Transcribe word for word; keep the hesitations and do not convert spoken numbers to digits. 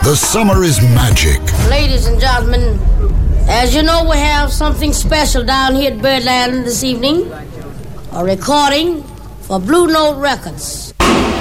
The summer is magic. Ladies and gentlemen, as you know, we have something special down here at Birdland this evening. A recording for Blue Note Records.